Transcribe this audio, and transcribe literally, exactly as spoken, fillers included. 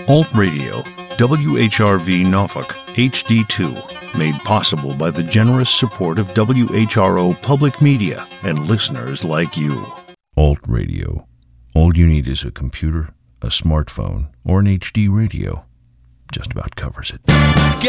Alt Radio, W H R V Norfolk, H D two, made possible by the generous support of W H R O Public Media and listeners like you. Alt Radio. All you need is a computer, a smartphone, or an H D radio. Just about covers it.